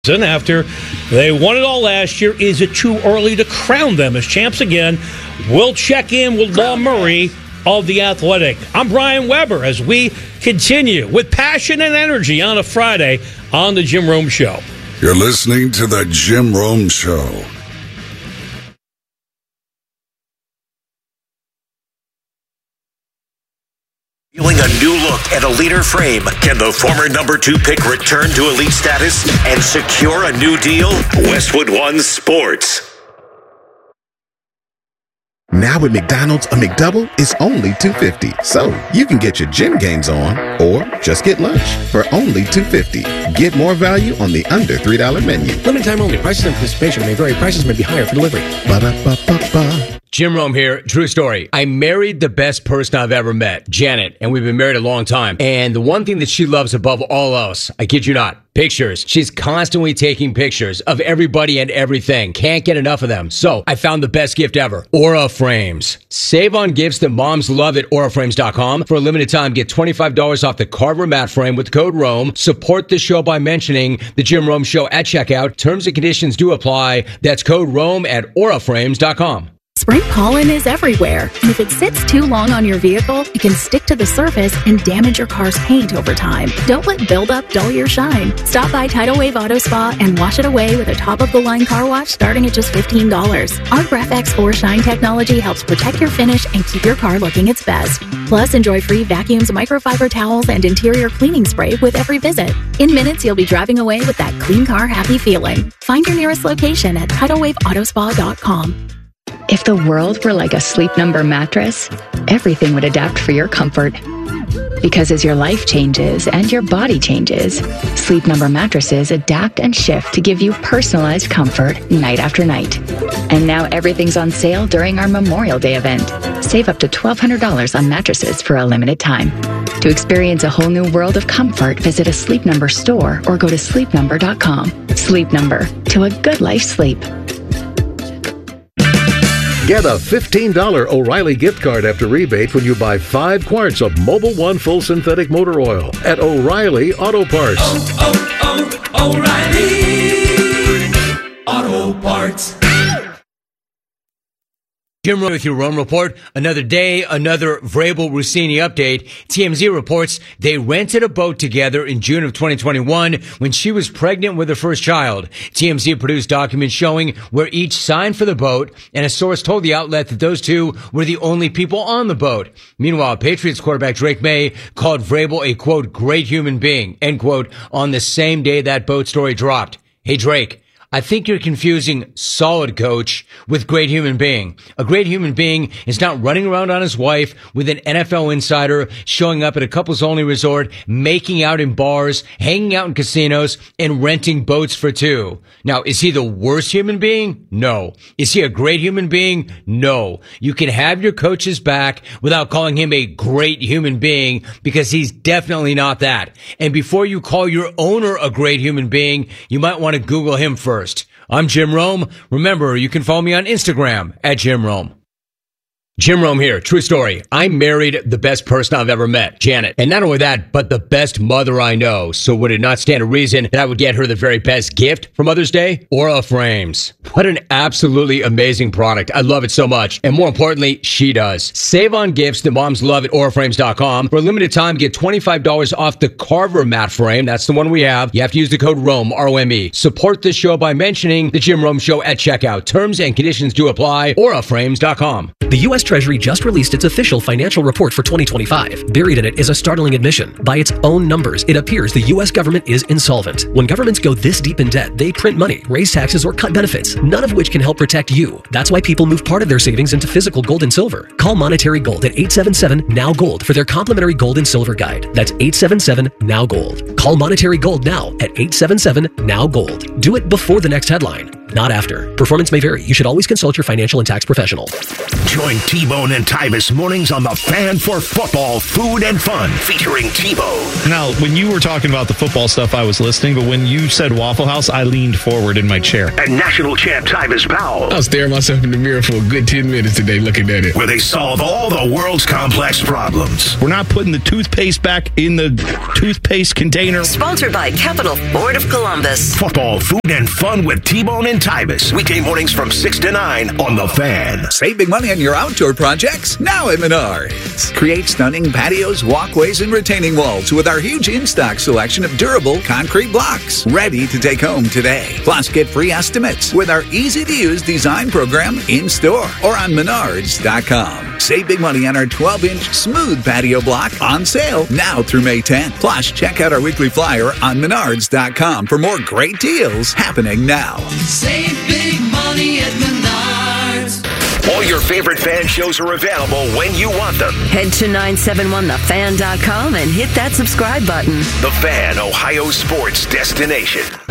After they won it all last year, is it too early to crown them as champs again? We'll check in with Law Murray of The Athletic. I'm Brian Weber as we continue with passion and energy on a Friday on The Jim Rome Show. You're listening to The Jim Rome Show. Feeling a new look and a leaner frame? Can the former number 2 pick return to elite status and secure a new deal? Westwood One Sports. Now at McDonald's, a McDouble is only $2.50. So you can get your gym gains on or just get lunch for only $2.50. Get more value on the under $3 menu. Limited time only. Prices and participation may vary. Prices may be higher for delivery. Ba-da-ba-ba-ba. Jim Rome here. True story. I married the best person I've ever met, Janet, and we've been married a long time. And the one thing that she loves above all else, I kid you not, pictures. She's constantly taking pictures of everybody and everything. Can't get enough of them. So I found the best gift ever, Aura Frames. Save on gifts that moms love at auraframes.com. For a limited time, get $25 off the Carver mat frame with code ROME. Support the show by mentioning the Jim Rome Show at checkout. Terms and conditions do apply. That's code ROME at auraframes.com. Spring pollen is everywhere, and if it sits too long on your vehicle, it can stick to the surface and damage your car's paint over time. Don't let buildup dull your shine. Stop by Tidal Wave Auto Spa and wash it away with a top-of-the-line car wash starting at just $15. Our Graph-X 4 Shine technology helps protect your finish and keep your car looking its best. Plus, enjoy free vacuums, microfiber towels, and interior cleaning spray with every visit. In minutes, you'll be driving away with that clean car happy feeling. Find your nearest location at TidalWaveAutospa.com. If the world were like a Sleep Number mattress, everything would adapt for your comfort. Because as your life changes and your body changes, Sleep Number mattresses adapt and shift to give you personalized comfort night after night. And now everything's on sale during our Memorial Day event. Save up to $1,200 on mattresses for a limited time. To experience a whole new world of comfort, visit a Sleep Number store or go to sleepnumber.com. Sleep Number, to a good life sleep. Get a $15 O'Reilly gift card after rebate when you buy 5 quarts of Mobil 1 full synthetic motor oil at O'Reilly Auto Parts. O'Reilly Auto Parts. Jim Rome with your Rome Report. Another day, another Vrabel Rossini update. TMZ reports they rented a boat together in June of 2021 when she was pregnant with her first child. TMZ produced documents showing where each signed for the boat, and a source told the outlet that those two were the only people on the boat. Meanwhile, Patriots quarterback Drake May called Vrabel a, quote, great human being, end quote, on the same day that boat story dropped. Hey, Drake. I think you're confusing solid coach with great human being. A great human being is not running around on his wife with an NFL insider, showing up at a couples only resort, making out in bars, hanging out in casinos, and renting boats for two. Now, is he the worst human being? No. Is he a great human being? No. You can have your coach's back without calling him a great human being, because he's definitely not that. And before you call your owner a great human being, you might want to Google him first. I'm Jim Rome. Remember, you can follow me on Instagram at Jim Rome. Jim Rome here. True story. I married the best person I've ever met, Janet. And not only that, but the best mother I know. So would it not stand to reason that I would get her the very best gift for Mother's Day? Aura Frames. What an absolutely amazing product. I love it so much. And more importantly, she does. Save on gifts that moms love at auraframes.com. For a limited time, get $25 off the Carver mat frame. That's the one we have. You have to use the code ROME, R-O-M-E. Support this show by mentioning the Jim Rome Show at checkout. Terms and conditions do apply. auraframes.com. The U.S. Treasury just released its official financial report for 2025. Buried in it is a startling admission. By its own numbers, it appears the U.S. government is insolvent. When governments go this deep in debt, they print money, raise taxes, or cut benefits, none of which can help protect you. That's why people move part of their savings into physical gold and silver. Call Monetary Gold at 877-NOW-GOLD for their complimentary gold and silver guide. That's 877-NOW-GOLD. Call Monetary Gold now at 877-NOW-GOLD. Do it before the next headline. not after. Performance may vary. You should always consult your financial and tax professional. Join T-Bone and Tybus mornings on The Fan for football, food, and fun, featuring T-Bone. Now, when you were talking about the football stuff, I was listening, but when you said Waffle House, I leaned forward in my chair. And national champ Tybus Powell. I was staring myself in the mirror for a good 10 minutes today looking at it. Where they solve all the world's complex problems. We're not putting the toothpaste back in the toothpaste container. Sponsored by Capital Ford of Columbus. Football, food, and fun with T-Bone and Tybus. Weekday mornings from 6 to 9 on The Fan. Save big money on your outdoor projects now at Menards. Create stunning patios, walkways, and retaining walls with our huge in-stock selection of durable concrete blocks. Ready to take home today. Plus, get free estimates with our easy-to-use design program in-store or on Menards.com. Save big money on our 12-inch smooth patio block on sale now through May 10th. Plus, check out our weekly flyer on Menards.com for more great deals happening now. Save big money at Menards. All your favorite fan shows are available when you want them. Head to 971thefan.com and hit that subscribe button. The Fan, Ohio sports destination.